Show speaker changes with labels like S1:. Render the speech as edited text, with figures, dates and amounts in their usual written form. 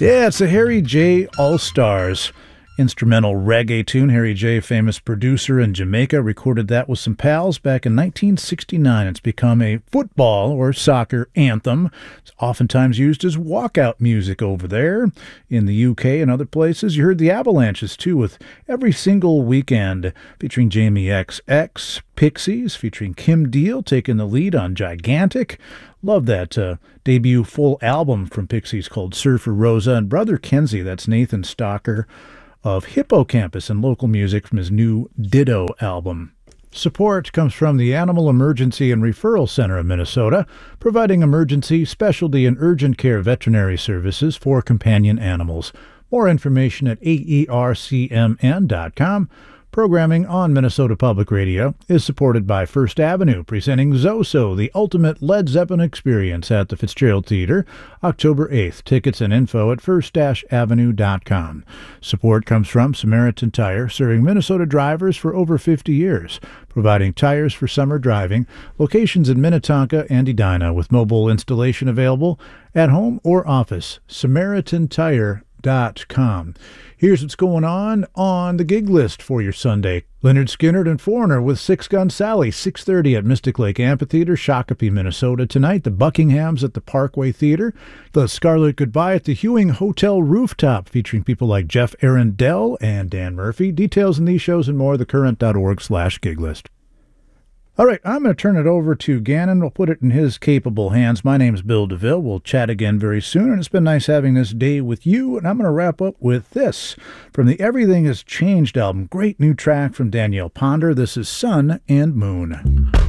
S1: Yeah, it's a Harry J. All-Stars instrumental reggae tune. Harry J., famous producer in Jamaica, recorded that with some pals back in 1969. It's become a football or soccer anthem. It's oftentimes used as walkout music over there in the UK and other places. You heard the Avalanches, too, with Every Single Weekend, featuring Jamie XX, Pixies, featuring Kim Deal, taking the lead on Gigantic. Love that debut full album from Pixies called Surfer Rosa. And Brother Kenzie, that's Nathan Stalker of Hippocampus and local music from his new Ditto album. Support comes from the Animal Emergency and Referral Center of Minnesota, providing emergency, specialty, and urgent care veterinary services for companion animals. More information at aercmn.com. Programming on Minnesota Public Radio is supported by First Avenue, presenting Zoso, the ultimate Led Zeppelin experience at the Fitzgerald Theater, October 8th. Tickets and info at first-avenue.com. Support comes from Samaritan Tire, serving Minnesota drivers for over 50 years, providing tires for summer driving. Locations in Minnetonka and Edina, with mobile installation available at home or office. SamaritanTire.com. Here's what's going on the gig list for your Sunday. Lynyrd Skynyrd and Foreigner with Six Gun Sally, 6:30 at Mystic Lake Amphitheater, Shakopee, Minnesota. Tonight, the Buckinghams at the Parkway Theater. The Scarlet Goodbye at the Hewing Hotel Rooftop, featuring people like Jeff Arundel and Dan Murphy. Details in these shows and more, thecurrent.org/gig list. All right, I'm going to turn it over to Gannon. We'll put it in his capable hands. My name's Bill DeVille. We'll chat again very soon, and it's been nice having this day with you. And I'm going to wrap up with this from the Everything Has Changed album. Great new track from Danielle Ponder. This is Sun and Moon.